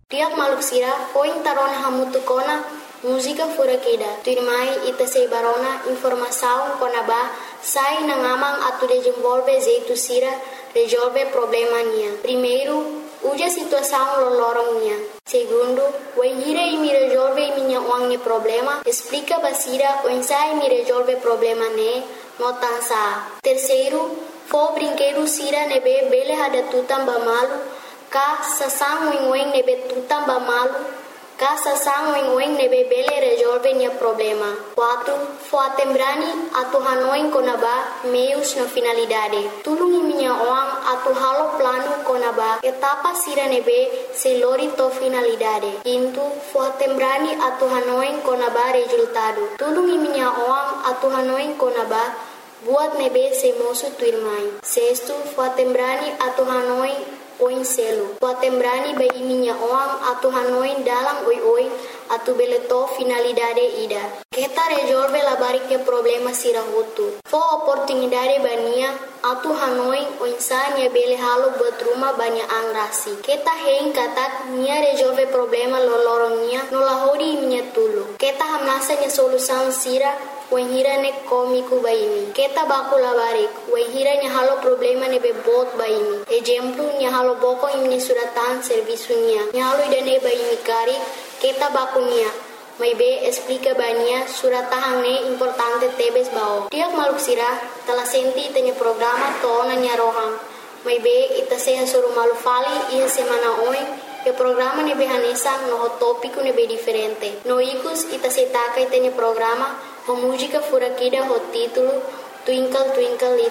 Tiak maluk sira foi tarona hamutu kona música furakida. Tuirmai ita sei barona informação konaba sai na ngamang atu desenvolve jeito sira resolve problema nia. Primeiro, uja situação lolorong nia. Segundo, wenhira imi resolve minha wangne problema, explica basira wensai mi resolve problema ne notansa. Terceiro, fo brinquedo sira nebe bele hada tutam bamalu, ka sasang weng nebe tutam bamalu, ka sasang weng nebe bele resolve nia problema. 4. Fo atembrani atu hanoin konaba meios na finalidade. Tulungi minha oang atu halo plano konaba etapa sira nebe se lori to finalidade. 5. Fo atembrani atu hanoin konaba resultado. Tulungi minha oang atu hanoin konaba buat nebe se mosu tuirmai. 6. Fo atembrani atu hanoin oin selo. Fo atembrani bai minha oang atu hanoin dalam oi atu beleto finalidade ida. Kita resolve la bariknya problema sira hutu. Fo oportunidade bania atu hanoin oinsanya bele halo buat rumah banyak angrasi. Kita hein katak nia resolve problema lolorongnya nolahodi minha tulu. Kita hamnasa nya solusan sira wenhira ne komiku baimi. Kita baku labarik wenhira nya halo problema ne bebot baimi. Exemplo nya halo boko imni suratan servisunya. Nya halo idane baimi kari kita baku nia. May be explica bania suratahang ne importante tebes bao. Tiak maluk sira telah senti tanya programa tona nya rohang. May be ita seha suru malu fali iya semana oin. E programa ne behanesa no tópico ne be diferente. No ikus ita setaka tanya programa ho música furakida ho título Twinkle Twinkle